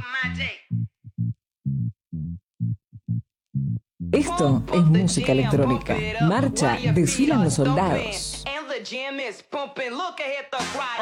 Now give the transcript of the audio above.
Esto es música electrónica. Marcha, desfilan los soldados.